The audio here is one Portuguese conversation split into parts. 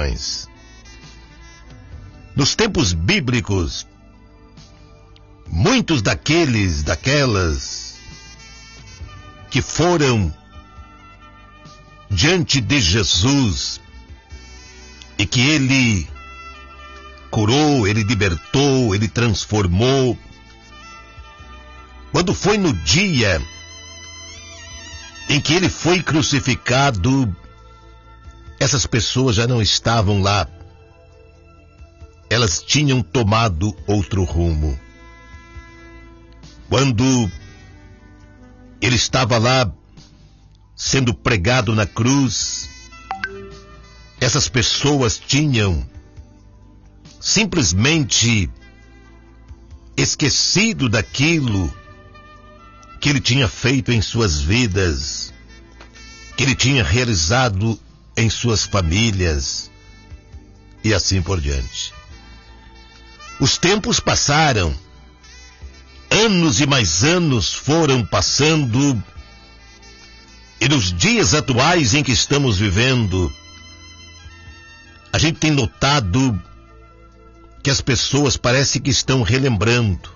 gerações. Nos tempos bíblicos, muitos daquelas que foram diante de Jesus e que ele curou, ele libertou, ele transformou, quando foi no dia em que ele foi crucificado, essas pessoas já não estavam lá. Elas tinham tomado outro rumo. Quando ele estava lá sendo pregado na cruz, essas pessoas tinham simplesmente esquecido daquilo que ele tinha feito em suas vidas, que ele tinha realizado em suas famílias, e assim por diante. Os tempos passaram, anos e mais anos foram passando, e nos dias atuais em que estamos vivendo, a gente tem notado que as pessoas parece que estão relembrando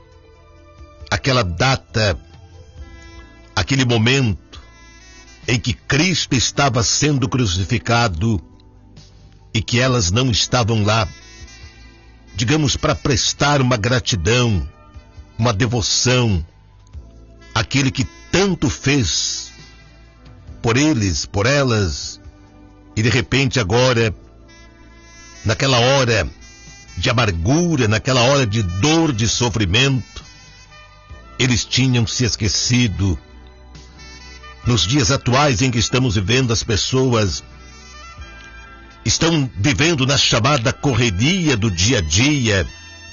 aquela data, aquele momento em que Cristo estava sendo crucificado e que elas não estavam lá, digamos, para prestar uma gratidão, uma devoção àquele que tanto fez por eles, por elas, e de repente agora, naquela hora de amargura, naquela hora de dor, de sofrimento, eles tinham se esquecido. Nos dias atuais em que estamos vivendo, as pessoas estão vivendo na chamada correria do dia a dia.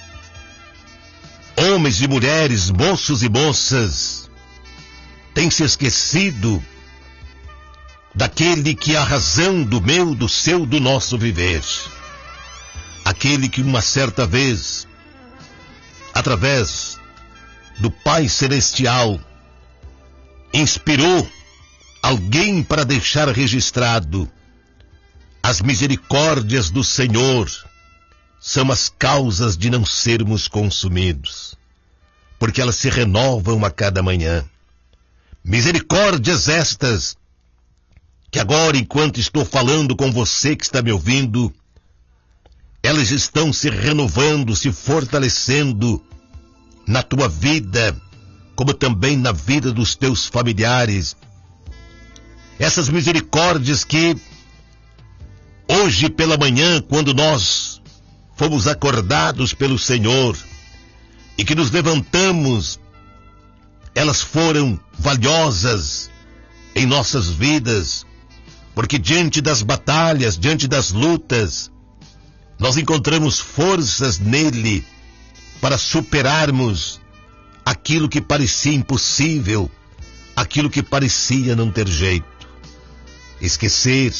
Homens e mulheres, moços e moças, têm se esquecido daquele que é a razão do meu, do seu, do nosso viver. Aquele que uma certa vez, através do Pai Celestial, inspirou alguém para deixar registrado: as misericórdias do Senhor são as causas de não sermos consumidos, porque elas se renovam a cada manhã. Misericórdias estas que agora, enquanto estou falando com você que está me ouvindo, elas estão se renovando, se fortalecendo na tua vida, como também na vida dos teus familiares. Essas misericórdias que hoje pela manhã, quando nós fomos acordados pelo Senhor e que nos levantamos, elas foram valiosas em nossas vidas, porque diante das batalhas, diante das lutas, nós encontramos forças nele para superarmos aquilo que parecia impossível, aquilo que parecia não ter jeito. Esquecer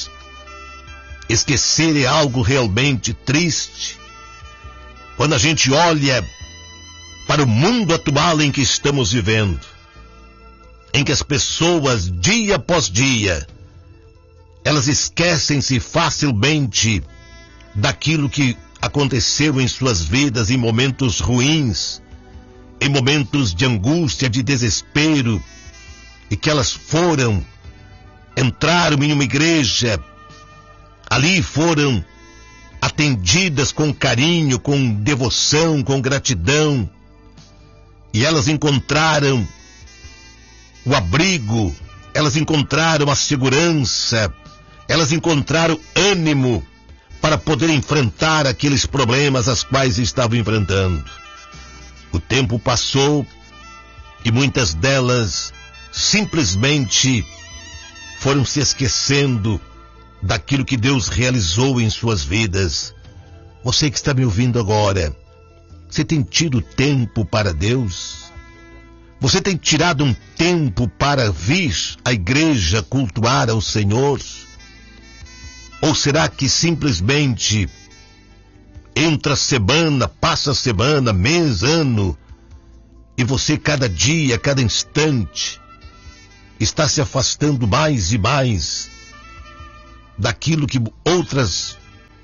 é algo realmente triste. Quando a gente olha para o mundo atual em que estamos vivendo, em que as pessoas, dia após dia, elas esquecem-se facilmente daquilo que aconteceu em suas vidas em momentos ruins, em momentos de angústia, de desespero, e que elas entraram em uma igreja, ali foram atendidas com carinho, com devoção, com gratidão, e elas encontraram o abrigo, elas encontraram a segurança, elas encontraram ânimo para poder enfrentar aqueles problemas aos quais estavam enfrentando. O tempo passou e muitas delas simplesmente foram se esquecendo daquilo que Deus realizou em suas vidas. Você que está me ouvindo agora, você tem tido tempo para Deus? Você tem tirado um tempo para vir à igreja cultuar ao Senhor? Ou será que simplesmente entra semana, passa semana, mês, ano, e você cada dia, cada instante, está se afastando mais e mais daquilo que outras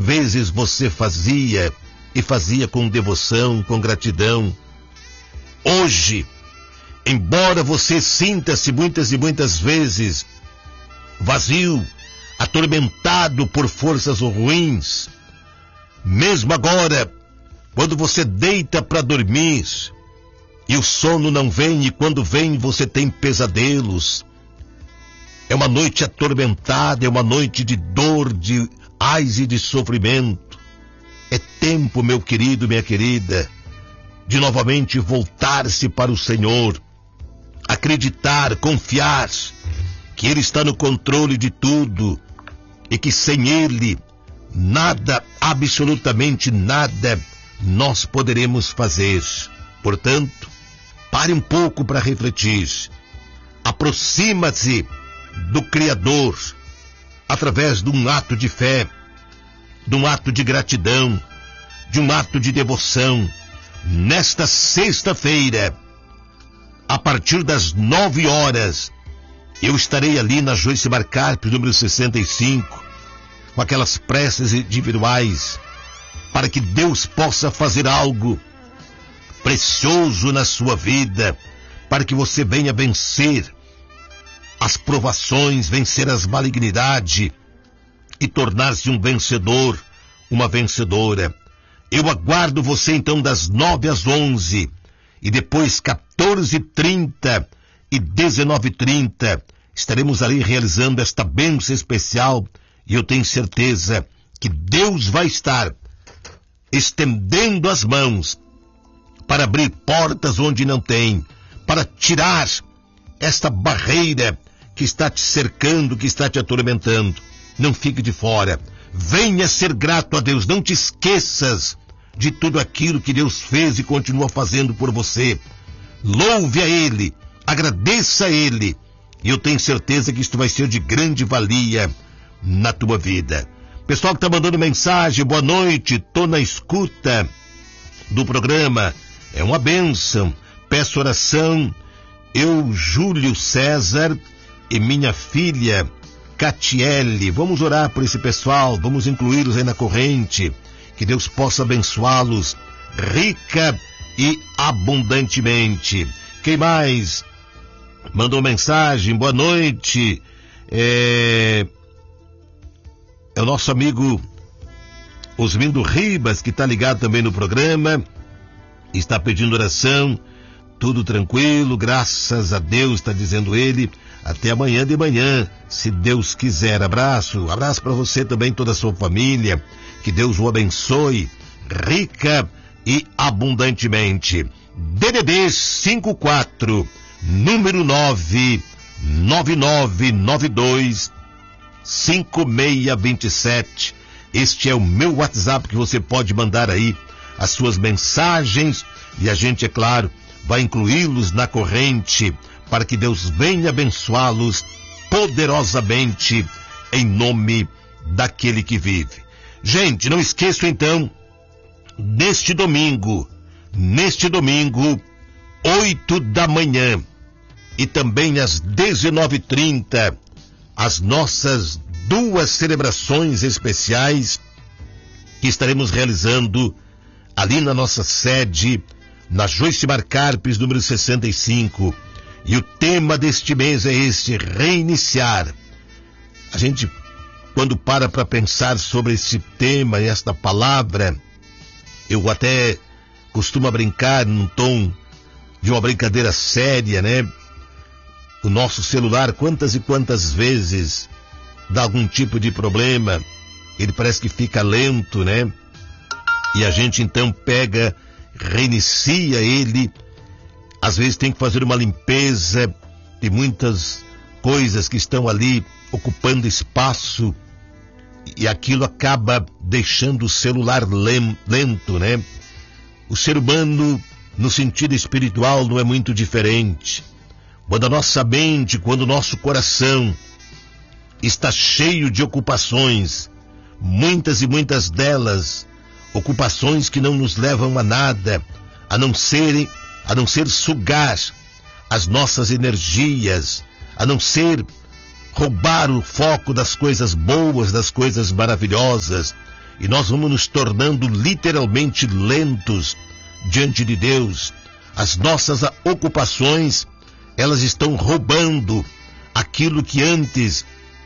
vezes você fazia e fazia com devoção, com gratidão. Hoje, embora você sinta-se muitas e muitas vezes vazio, atormentado por forças ruins, mesmo agora, quando você deita para dormir e o sono não vem, e quando vem você tem pesadelos, é uma noite atormentada, é uma noite de dor, de ais e de sofrimento. É tempo, meu querido, minha querida, de novamente voltar-se para o Senhor, acreditar, confiar que Ele está no controle de tudo e que sem Ele nada, absolutamente nada, nós poderemos fazer. Portanto, pare um pouco para refletir. Aproxima-se do Criador através de um ato de fé, de um ato de gratidão, de um ato de devoção. Nesta sexta-feira, a partir das 9 horas, eu estarei ali na Joyce Carpes, número 65, com aquelas preces individuais, para que Deus possa fazer algo precioso na sua vida, para que você venha vencer as provações, vencer as malignidades e tornar-se um vencedor, uma vencedora. Eu aguardo você então das 9 às 11 e depois 14h30 e 19h30 estaremos ali realizando esta bênção especial, e eu tenho certeza que Deus vai estar estendendo as mãos para abrir portas onde não tem, para tirar esta barreira que está te cercando, que está te atormentando. Não fique de fora. Venha ser grato a Deus. Não te esqueças de tudo aquilo que Deus fez e continua fazendo por você. Louve a Ele, agradeça a Ele, e eu tenho certeza que isto vai ser de grande valia na tua vida. Pessoal que está mandando mensagem, boa noite, tô na escuta do programa, é uma bênção, peço oração, eu, Júlio César e minha filha Catiele, vamos orar por esse pessoal, vamos incluí-los aí na corrente, que Deus possa abençoá-los rica e abundantemente. Quem mais mandou mensagem? Boa noite. É o nosso amigo Osmindo Ribas, que está ligado também no programa, está pedindo oração. Tudo tranquilo, graças a Deus, está dizendo ele. Até amanhã de manhã, se Deus quiser. Abraço para você também, toda a sua família. Que Deus o abençoe rica e abundantemente. DDD 54, número 999925627. Este é o meu WhatsApp, que você pode mandar aí as suas mensagens, e a gente, é claro, vai incluí-los na corrente, para que Deus venha abençoá-los poderosamente, em nome daquele que vive. Gente, não esqueçam então, neste domingo, 8 da manhã, e também às 19h30, as nossas 2 celebrações especiais que estaremos realizando ali na nossa sede, na Joyce Carpes, número 65. E o tema deste mês é este: reiniciar. A gente, quando para pensar sobre esse tema e esta palavra, eu até costumo brincar num tom de uma brincadeira séria, né? O nosso celular, quantas e quantas vezes dá algum tipo de problema, ele parece que fica lento, né? E a gente então pega, reinicia ele, às vezes tem que fazer uma limpeza de muitas coisas que estão ali ocupando espaço, e aquilo acaba deixando o celular lento, né? O ser humano, no sentido espiritual, não é muito diferente. Quando a nossa mente, quando o nosso coração está cheio de ocupações, muitas e muitas delas, ocupações que não nos levam a nada, a não ser sugar as nossas energias, a não ser roubar o foco das coisas boas, das coisas maravilhosas. e nós vamos nos tornando literalmente lentos diante de Deus. As nossas ocupações, elas estão roubando aquilo que antes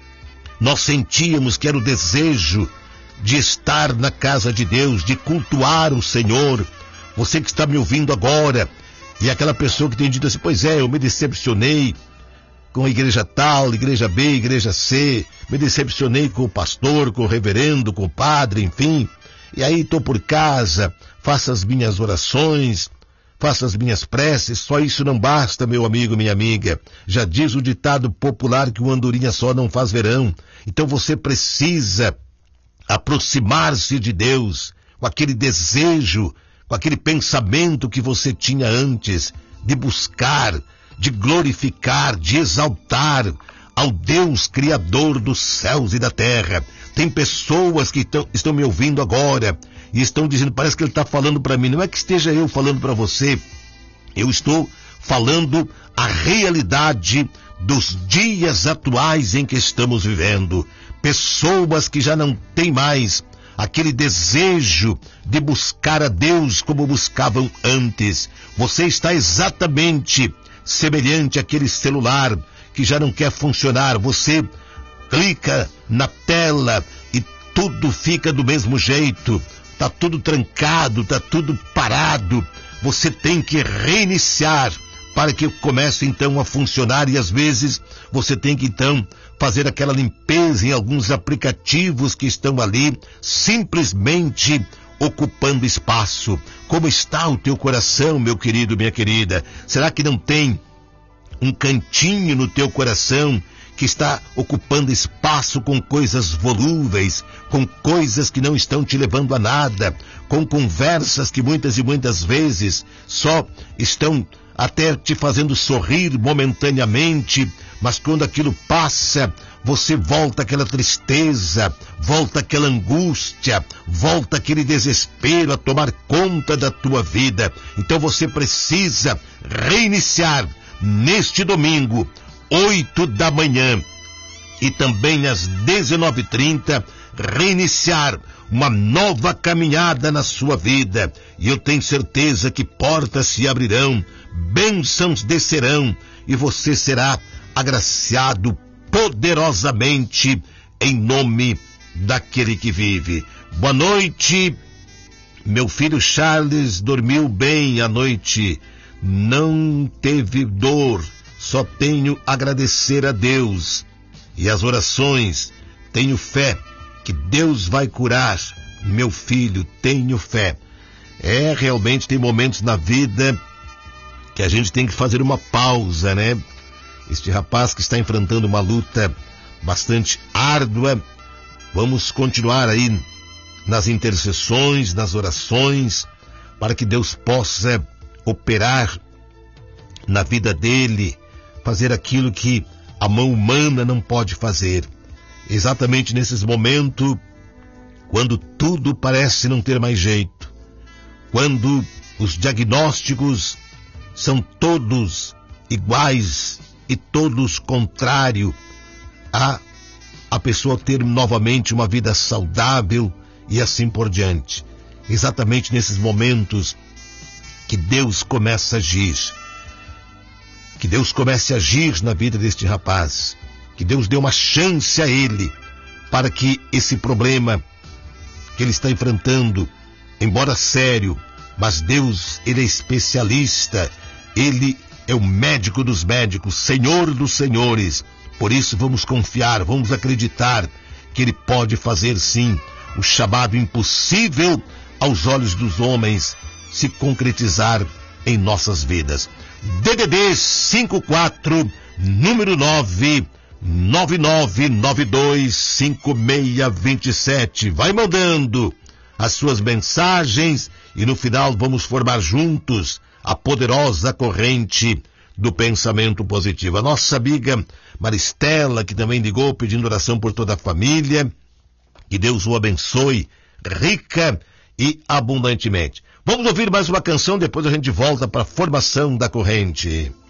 nós sentíamos que era o desejo de estar na casa de Deus, de cultuar o Senhor. Você que está me ouvindo agora, e aquela pessoa que tem dito assim, pois é, eu me decepcionei com a igreja tal, igreja B, igreja C, me decepcionei com o pastor, com o reverendo, com o padre, enfim, e aí estou por casa, faço as minhas orações, faço as minhas preces, só isso não basta, meu amigo, minha amiga. Já diz o ditado popular que uma andorinha só não faz verão. Então você precisa aproximar-se de Deus com aquele desejo, com aquele pensamento que você tinha antes, de buscar, de glorificar, de exaltar ao Deus Criador dos céus e da terra. Tem pessoas que estão me ouvindo agora e estão dizendo, parece que ele está falando para mim. Não é que esteja eu falando para você, eu estou falando a realidade dos dias atuais em que estamos vivendo. Pessoas que já não têm mais aquele desejo de buscar a Deus como buscavam antes. Você está exatamente semelhante àquele celular que já não quer funcionar. Você clica na tela e tudo fica do mesmo jeito. Tá tudo trancado, tá tudo parado. Você tem que reiniciar para que comece então a funcionar, e às vezes você tem que então fazer aquela limpeza em alguns aplicativos que estão ali simplesmente ocupando espaço. Como está o teu coração, meu querido, minha querida? Será que não tem um cantinho no teu coração que está ocupando espaço com coisas volúveis, com coisas que não estão te levando a nada, com conversas que muitas e muitas vezes só estão até te fazendo sorrir momentaneamente, mas quando aquilo passa, você volta aquela tristeza, volta aquela angústia, volta aquele desespero a tomar conta da tua vida. Então você precisa reiniciar neste domingo, 8 da manhã, e também às 19h30, reiniciar uma nova caminhada na sua vida. E eu tenho certeza que portas se abrirão, bênçãos descerão, e você será agraciado poderosamente em nome daquele que vive. Boa noite, meu filho Charles dormiu bem à noite, não teve dor, só tenho a agradecer a Deus e as orações. Tenho fé que Deus vai curar, meu filho, tenho fé. Realmente tem momentos na vida que a gente tem que fazer uma pausa, né? Este rapaz que está enfrentando uma luta bastante árdua, vamos continuar aí nas intercessões, nas orações, para que Deus possa operar na vida dele, fazer aquilo que a mão humana não pode fazer. Exatamente nesses momentos, quando tudo parece não ter mais jeito, quando os diagnósticos são todos iguais e todos contrários a pessoa ter novamente uma vida saudável e assim por diante. Exatamente nesses momentos que Deus começa a agir. Que Deus comece a agir na vida deste rapaz. Que Deus dê uma chance a ele para que esse problema que ele está enfrentando, embora sério, mas Deus, ele é especialista, ele é o médico dos médicos, Senhor dos senhores. Por isso vamos confiar, vamos acreditar que ele pode fazer sim o chamado impossível aos olhos dos homens se concretizar em nossas vidas. DDD 54, número 9, 99925627. Vai mandando as suas mensagens e no final vamos formar juntos a poderosa corrente do pensamento positivo. A nossa amiga Maristela, que também ligou pedindo oração por toda a família, que Deus o abençoe rica e abundantemente. Vamos ouvir mais uma canção, depois a gente volta para a formação da corrente.